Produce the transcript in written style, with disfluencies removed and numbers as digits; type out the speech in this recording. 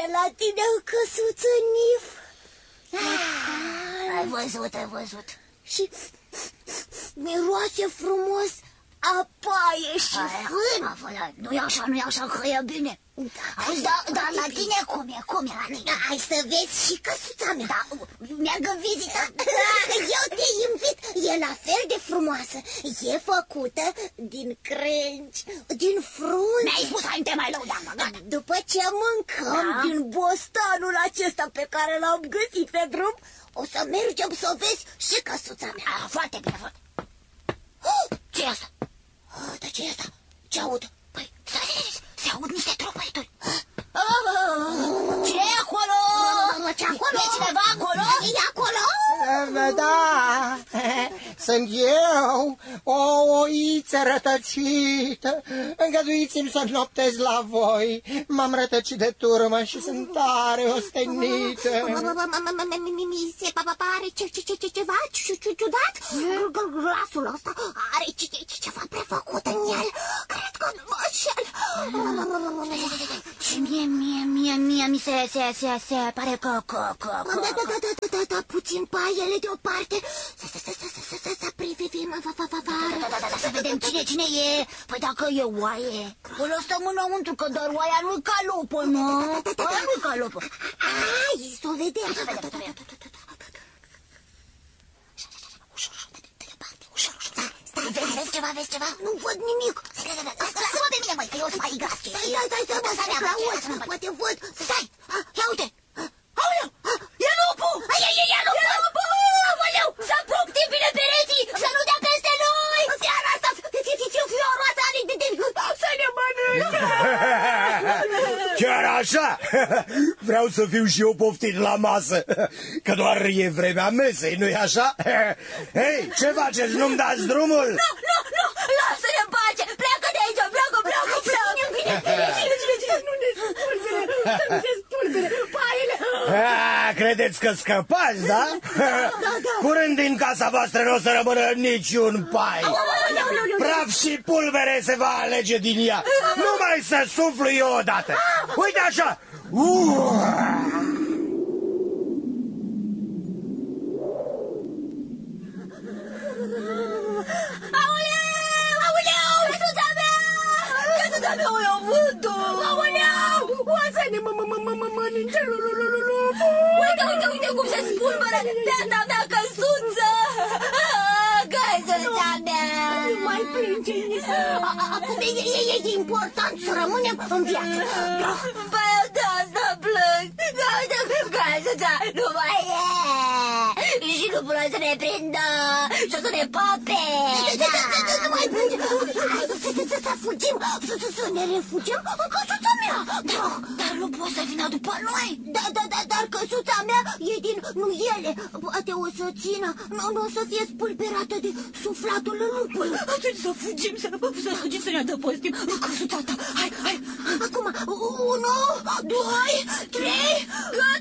vine la tine o căsuță, Nif. Ai văzut, ai văzut. Și miroase frumos a paie și fân. Nu-i așa, nu-i așa, că e bine. Auzi, dar la tine cum e la tine? Hai să vezi și căsuța mea. Da, merg în vizită. Eu te invit, e la fel de frumoasă. E făcută din crengi, din frunze. Mi-ai spus, hai, te mai lăudam, gata. După ce mâncăm din bostanul acesta pe care l-am găsit pe drum, o să mergem să vezi și căsuța mea. Foarte bine, foarte. Ce-i asta? Dar ce e asta? Ce aud? Păi, se aud niște tropăituri. Ce e acolo? Ce acolo? E cineva acolo? E acolo? Da, sunt eu, o oiță rătăcită. Îngăduiți-mi să noptez la voi. M-am rătăcit de turmă și sunt tare ostenită. Mi se pare ceva ciudat. Glasul ăsta are ceva prefăcut în el. Cred că nu mă înșel. Și mie mi se pare că... Da, puțin paiele deoparte. Să privim afară. Să vedem cine e. Păi dacă e oaie, o stăm înăuntru, că doar oaia nu-i ca lupă, nu? Oaia nu-i ca lupă. Hai, să o vedem. Stai, vezi ceva? Nu văd nimic. Lasă-mă pe mine, măi, că eu sunt mai gras. Stai, poate văd. Stai, ia uite. Aoleu, e lupul! E lupul! Aoleu, să apropie bine pereții, să nu dea peste noi! Seara asta, fioroasa, să ne mănânce! Chiar așa? Vreau să fiu și eu poftit la masă, că doar e vremea mesei, nu-i așa? Hei, ce faceți? Nu-mi dați drumul? Nu, lasă-ne în pace! Pleacă de aici, pleacă! Nu ne spulbere, paiele! Credeți că scăpați, da? Curând din casa voastră nu o să rămână niciun pai. Praf și pulbere se va alege din ea. Numai să suflu eu odată. Uite așa! Aoleu! Căsuța mea! O iau vântul! Aoleu! Oasă-ne mănânce lupul! Uite cum se spulberă beata mea căsuță! Căsuța mea! Nu mai plânge, acum e important să rămânem în viață. Păi de asta plâng! Căsuța nu mai e! Și nu pot să ne prindă! Și o să ne pape! Nu mai plânge! Să fugim, să ne refugiem în căsuța mea! Dar nu poți să vină după noi! Dar căsuța mea e din nuiele. Poate o să țină, nu o să fie spulberată de suflatul lupului. Atunci să fugim, să ne adăpostim în căsuța ta. Hai! Acum, 1, 2, 3, gata!